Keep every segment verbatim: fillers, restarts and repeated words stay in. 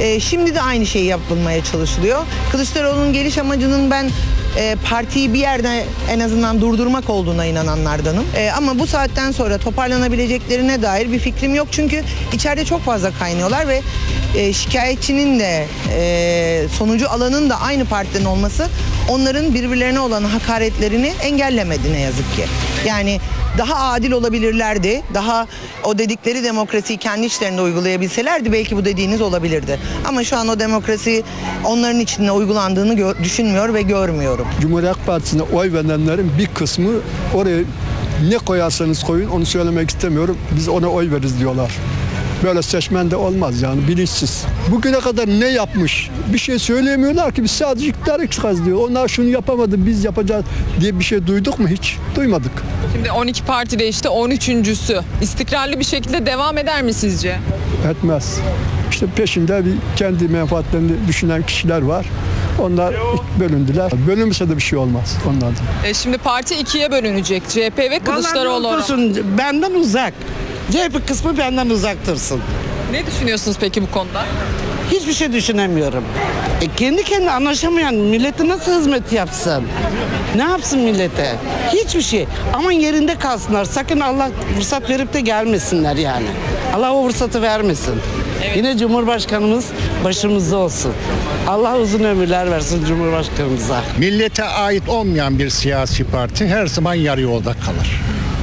E, şimdi de aynı şey yapılmaya çalışılıyor. Kılıçdaroğlu'nun geliş amacının ben e, partiyi bir yerde en azından durdurmak olduğuna inananlardanım. E, ama bu saatten sonra toparlanabileceklerine dair bir fikrim yok. Çünkü içeride çok fazla kaynıyorlar ve e, şikayetçinin de e, sonucu alanın da aynı partiden olması onların birbirlerine olan hakaretlerini engellemedi ne yazık ki. Yani daha adil olabilirlerdi. Daha o dedikleri demokrasiyi kendi içlerinde uygulayabilselerdi belki bu dediğiniz olabilirdi. Ama şu an o demokrasi onların içinde uygulandığını gö- düşünmüyor ve görmüyorum. Cumhuriyet Halk Partisi'ne oy verenlerin bir kısmı oraya ne koyarsanız koyun, onu söylemek istemiyorum, biz ona oy veririz diyorlar. Böyle seçmen de olmaz yani, bilinçsiz. Bugüne kadar ne yapmış? Bir şey söyleyemiyorlar ki, biz sadece iktidara çıkacağız diyor. Onlar şunu yapamadı, biz yapacağız diye bir şey duyduk mu hiç? Duymadık. Şimdi on iki parti değişti, on üçüncüsü. İstikrarlı bir şekilde devam eder mi sizce? Etmez. İşte peşinde bir kendi menfaatlerini düşünen kişiler var. Onlar bölündüler. Bölünmese de bir şey olmaz onlardan. E şimdi parti ikiye bölünecek. C H P ve Kılıçdaroğlu olarak. Benden uzak. C H P kısmı benden uzak dursun. Ne düşünüyorsunuz peki bu konuda? Hiçbir şey düşünemiyorum. E kendi kendine anlaşamayan millete nasıl hizmet yapsın? Ne yapsın millete? Hiçbir şey. Aman yerinde kalsınlar. Sakın Allah fırsat verip de gelmesinler yani. Allah o fırsatı vermesin. Evet. Yine Cumhurbaşkanımız başımızda olsun. Allah uzun ömürler versin Cumhurbaşkanımıza. Millete ait olmayan bir siyasi parti her zaman yarı yolda kalır.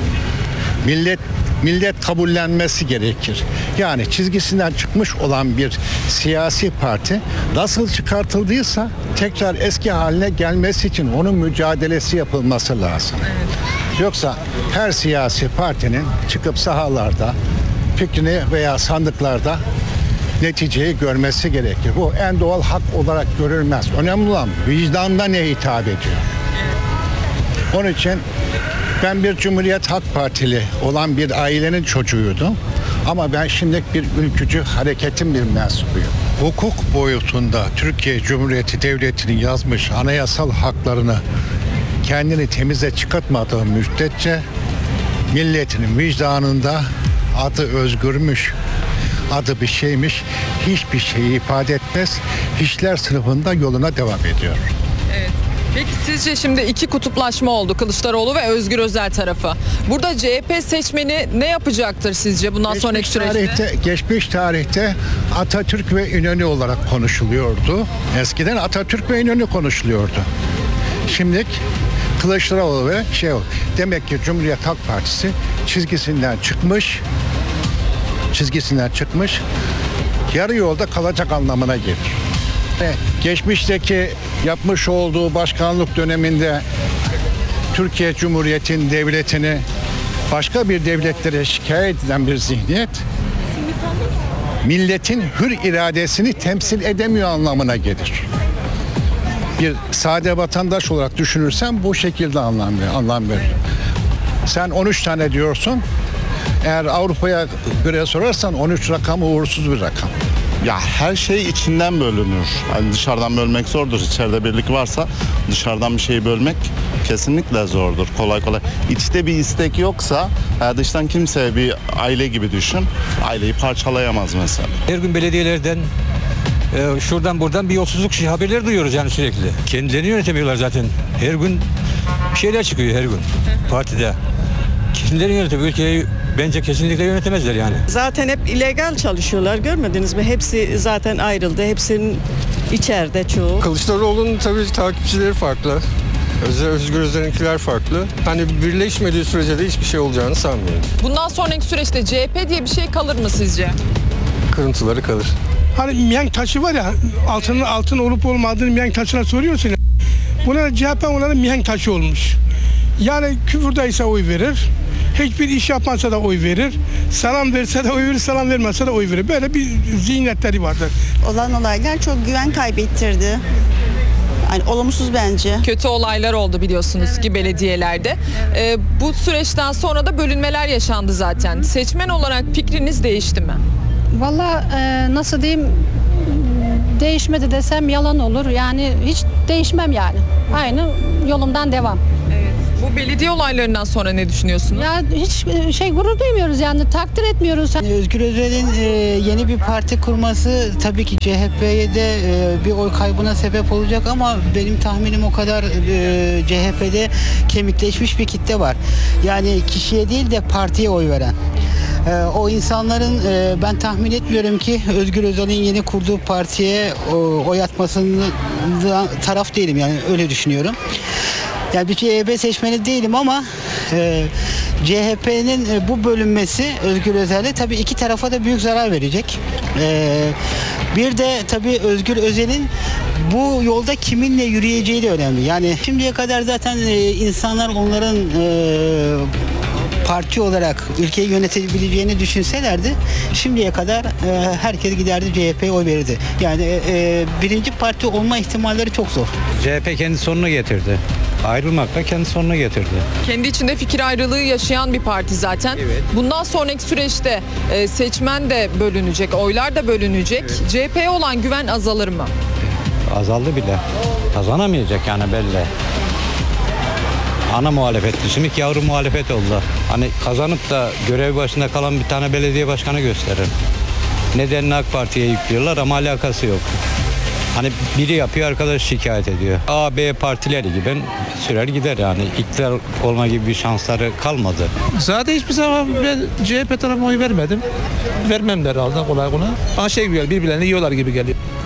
Millet millet kabullenmesi gerekir. Yani çizgisinden çıkmış olan bir siyasi parti nasıl çıkartıldıysa tekrar eski haline gelmesi için onun mücadelesi yapılması lazım. Evet. Yoksa her siyasi partinin çıkıp sahalarda fikrini veya sandıklarda neticeyi görmesi gerekir. Bu en doğal hak olarak görülmez. Önemli olan vicdanına ne hitap ediyor. Onun için ben bir Cumhuriyet Halk Partili olan bir ailenin çocuğuydum. Ama ben şimdi bir ülkücü hareketin bir mensubuyum. Hukuk boyutunda Türkiye Cumhuriyeti Devleti'nin yazmış anayasal haklarını kendini temize çıkartmadığı müddetçe milletinin vicdanında adı özgürmüş, adı bir şeymiş, hiçbir şeyi ifade etmez. Hiçler sınıfında yoluna devam ediyor. Evet. Peki sizce şimdi iki kutuplaşma oldu, Kılıçdaroğlu ve Özgür Özel tarafı. Burada C H P seçmeni ne yapacaktır sizce bundan geçmiş sonraki süreçte? Tarihte, geçmiş tarihte Atatürk ve İnönü olarak konuşuluyordu. Eskiden Atatürk ve İnönü konuşuluyordu. Şimdi Kılıçdaroğlu ve şey o. Demek ki Cumhuriyet Halk Partisi çizgisinden çıkmış, çizgisinden çıkmış, yarı yolda kalacak anlamına gelir. Geçmişteki yapmış olduğu başkanlık döneminde Türkiye Cumhuriyeti'nin devletini başka bir devletlere şikayet eden bir zihniyet milletin hür iradesini temsil edemiyor anlamına gelir. Bir sade vatandaş olarak düşünürsen bu şekilde anlam verir. Anlam verir. Sen on üç tane diyorsun. Eğer Avrupa'ya göre sorarsan on üç rakamı uğursuz bir rakam. Ya her şey içinden bölünür. Yani dışarıdan bölmek zordur. İçeride birlik varsa dışarıdan bir şeyi bölmek kesinlikle zordur. Kolay kolay. İçte bir istek yoksa dıştan kimse bir aile gibi düşün. Aileyi parçalayamaz mesela. Her gün belediyelerden e, şuradan buradan bir yolsuzluk şey, haberleri duyuyoruz yani sürekli. Kendilerini yönetemiyorlar zaten. Her gün bir şeyler çıkıyor her gün partide. Kendileri yönetemiyor. Ülkeyi bence kesinlikle yönetemezler yani. Zaten hep illegal çalışıyorlar, görmediniz mi? Hepsi zaten ayrıldı. Hepsinin içeride çoğu. Kılıçdaroğlu'nun tabii takipçileri farklı. Özgür Özel'inkiler farklı. Hani birleşmediği sürece de hiçbir şey olacağını sanmıyorum. Bundan sonraki süreçte C H P diye bir şey kalır mı sizce? Kırıntıları kalır. Hani mihenk taşı var ya, altının altın olup olmadığını mihenk taşına soruyorsun ya. Buna C H P onların mihenk taşı olmuş. Yani küfürdaysa oy verir. Hiçbir iş yapmazsa da oy verir. Selam verse de oy verir, selam vermezse de oy verir. Böyle bir zihniyetleri vardır. Olan olaylar çok güven kaybettirdi. Yani olumsuz bence. Kötü olaylar oldu biliyorsunuz ki belediyelerde. Ee, bu süreçten sonra da bölünmeler yaşandı zaten. Seçmen olarak fikriniz değişti mi? Vallahi e, nasıl diyeyim, değişmedi desem yalan olur. Yani hiç değişmem yani. Aynı yolumdan devam. Evet. Bu belediye olaylarından sonra ne düşünüyorsunuz? Ya hiç e, şey gurur duymuyoruz yani takdir etmiyoruz. Özgür Özel'in e, yeni bir parti kurması tabii ki C H P'ye de e, bir oy kaybına sebep olacak ama benim tahminim o kadar e, C H P'de kemikleşmiş bir kitle var. Yani kişiye değil de partiye oy veren. E, o insanların e, ben tahmin etmiyorum ki Özgür Özel'in yeni kurduğu partiye o, oy atmasını taraf değilim yani öyle düşünüyorum. Yani bir C H P seçmeni değilim ama e, C H P'nin e, bu bölünmesi Özgür Özel'e tabii iki tarafa da büyük zarar verecek. E, bir de tabii Özgür Özel'in bu yolda kiminle yürüyeceği de önemli. Yani şimdiye kadar zaten e, insanlar onların e, parti olarak ülkeyi yönetebileceğini düşünselerdi şimdiye kadar e, herkes giderdi C H P'ye oy verirdi. Yani e, birinci parti olma ihtimalleri çok zor. C H P kendi sonunu getirdi. Ayrılmakla kendi sonuna getirdi. Kendi içinde fikir ayrılığı yaşayan bir parti zaten. Evet. Bundan sonraki süreçte e, seçmen de bölünecek, oylar da bölünecek. Evet. C H P'ye olan güven azalır mı? Azaldı bile. Kazanamayacak yani belli. Ana muhalefetti. Şimdi yavru muhalefet oldu. Hani kazanıp da görev başında kalan bir tane belediye başkanı gösterir. Nedenini AK Parti'ye yüklüyorlar ama alakası yok. Hani biri yapıyor, arkadaş şikayet ediyor. A, B partileri gibi sürer gider yani. İktidar olma gibi bir şansları kalmadı. Zaten hiçbir zaman ben C H P tarafına oy vermedim. Vermem de herhalde kolay kolay. Ama şey gibi birbirlerini yiyorlar gibi geliyor.